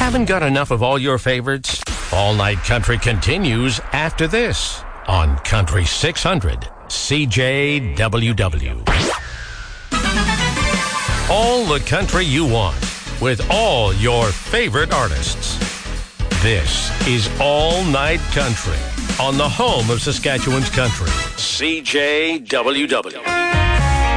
Haven't got enough of all your favorites? All Night Country continues after this on Country 600 CJWW. All the country you want with all your favorite artists. This is All Night Country on the home of Saskatchewan's country, CJWW.